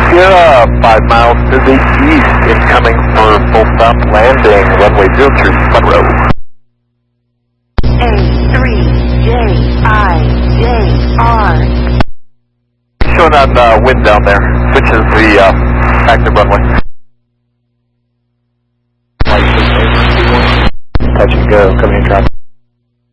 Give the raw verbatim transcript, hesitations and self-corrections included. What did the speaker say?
Sierra, five miles to the east, incoming for full stop landing, runway zero three, Monroe. A three J I J R. Showing on uh, wind down there, switches the uh, active runway. Touch and go, coming in traffic.